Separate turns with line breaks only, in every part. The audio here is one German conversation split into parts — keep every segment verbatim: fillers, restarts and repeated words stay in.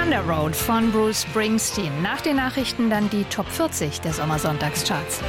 Thunder Road von Bruce Springsteen. Nach den Nachrichten dann die Top vierzig der Sommersonntagscharts.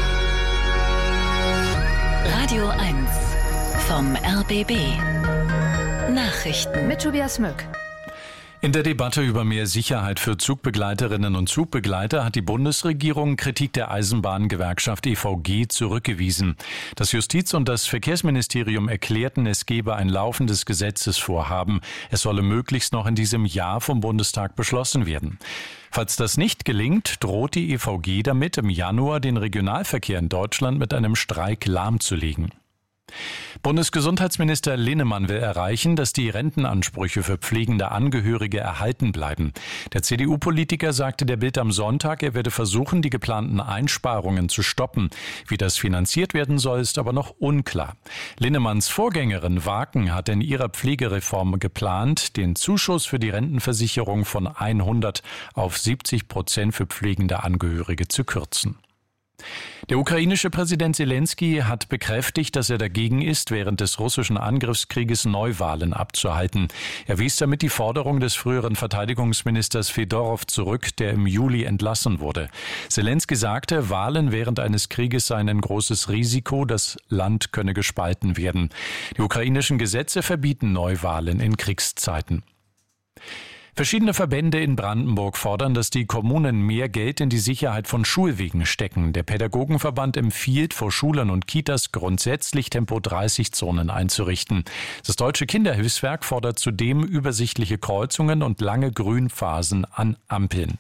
Radio eins vom R B B. Nachrichten
mit Tobias Mück.
In der Debatte über mehr Sicherheit für Zugbegleiterinnen und Zugbegleiter hat die Bundesregierung Kritik der Eisenbahngewerkschaft E V G zurückgewiesen. Das Justiz- und das Verkehrsministerium erklärten, es gebe ein laufendes Gesetzesvorhaben. Es solle möglichst noch in diesem Jahr vom Bundestag beschlossen werden. Falls das nicht gelingt, droht die E V G damit, im Januar den Regionalverkehr in Deutschland mit einem Streik lahmzulegen. Bundesgesundheitsminister Linnemann will erreichen, dass die Rentenansprüche für pflegende Angehörige erhalten bleiben. Der C D U-Politiker sagte der Bild am Sonntag, er werde versuchen, die geplanten Einsparungen zu stoppen. Wie das finanziert werden soll, ist aber noch unklar. Linnemanns Vorgängerin Waken hat in ihrer Pflegereform geplant, den Zuschuss für die Rentenversicherung von hundert auf siebzig Prozent für pflegende Angehörige zu kürzen. Der ukrainische Präsident Zelensky hat bekräftigt, dass er dagegen ist, während des russischen Angriffskrieges Neuwahlen abzuhalten. Er wies damit die Forderung des früheren Verteidigungsministers Fedorow zurück, der im Juli entlassen wurde. Zelensky sagte, Wahlen während eines Krieges seien ein großes Risiko, das Land könne gespalten werden. Die ukrainischen Gesetze verbieten Neuwahlen in Kriegszeiten. Verschiedene Verbände in Brandenburg fordern, dass die Kommunen mehr Geld in die Sicherheit von Schulwegen stecken. Der Pädagogenverband empfiehlt, vor Schulen und Kitas grundsätzlich Tempo dreißig Zonen einzurichten. Das Deutsche Kinderhilfswerk fordert zudem übersichtliche Kreuzungen und lange Grünphasen an Ampeln.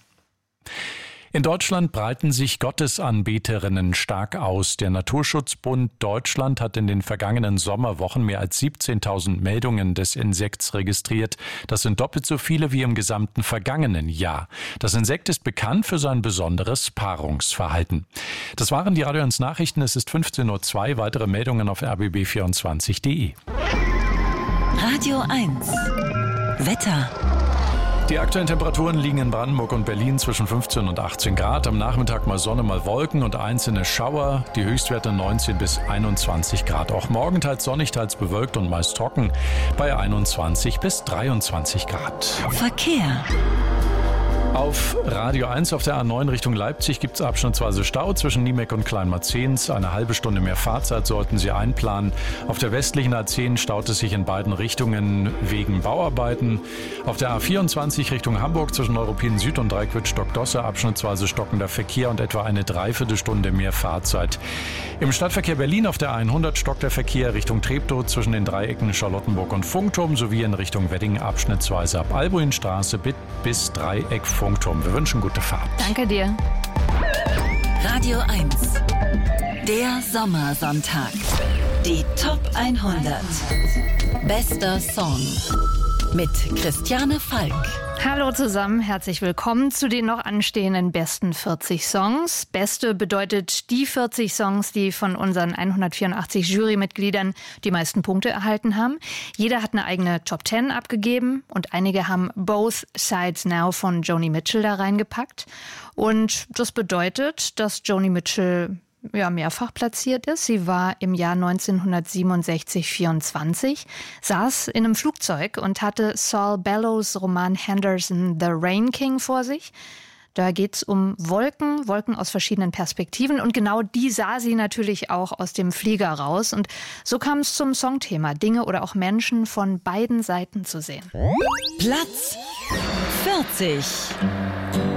In Deutschland breiten sich Gottesanbeterinnen stark aus. Der Naturschutzbund Deutschland hat in den vergangenen Sommerwochen mehr als siebzehntausend Meldungen des Insekts registriert. Das sind doppelt so viele wie im gesamten vergangenen Jahr. Das Insekt ist bekannt für sein besonderes Paarungsverhalten. Das waren die Radio eins Nachrichten. Es ist fünfzehn Uhr zwei. Weitere Meldungen auf r b b vierundzwanzig punkt d e.
Radio eins Wetter.
Die aktuellen Temperaturen liegen in Brandenburg und Berlin zwischen fünfzehn und achtzehn Grad. Am Nachmittag mal Sonne, mal Wolken und einzelne Schauer. Die Höchstwerte neunzehn bis einundzwanzig Grad. Auch morgen teils sonnig, teils bewölkt und meist trocken bei einundzwanzig bis dreiundzwanzig Grad.
Verkehr.
Auf Radio eins auf der A neun Richtung Leipzig gibt es abschnittsweise Stau zwischen Niemeck und Kleinmarzehns. Eine halbe Stunde mehr Fahrzeit sollten Sie einplanen. Auf der westlichen A zehn staut es sich in beiden Richtungen wegen Bauarbeiten. Auf der A vierundzwanzig Richtung Hamburg zwischen Neuruppin Süd und Dreiquitsch-Stockdosse abschnittsweise stockender Verkehr und etwa eine Dreiviertelstunde mehr Fahrzeit. Im Stadtverkehr Berlin auf der hundert stockt der Verkehr Richtung Treptow zwischen den Dreiecken Charlottenburg und Funkturm sowie in Richtung Wedding abschnittsweise ab Albuinstraße bis Dreieck Funkturm. Wir wünschen gute Fahrt.
Danke dir.
Radio eins. Der Sommersonntag. Die Top hundert. Bester Song. Mit Christiane Falk.
Hallo zusammen, herzlich willkommen zu den noch anstehenden besten vierzig Songs. Beste bedeutet die vierzig Songs, die von unseren hundertvierundachtzig Jurymitgliedern die meisten Punkte erhalten haben. Jeder hat eine eigene Top zehn abgegeben und einige haben Both Sides Now von Joni Mitchell da reingepackt. Und das bedeutet, dass Joni Mitchell ja, mehrfach platziert ist. Sie war im Jahr neunzehnhundertsiebenundsechzig vierundzwanzig, saß in einem Flugzeug und hatte Saul Bellows Roman Henderson The Rain King vor sich. Da geht's um Wolken, Wolken aus verschiedenen Perspektiven und genau die sah sie natürlich auch aus dem Flieger raus. Und so kam es zum Songthema, Dinge oder auch Menschen von beiden Seiten zu sehen.
Platz vierzig.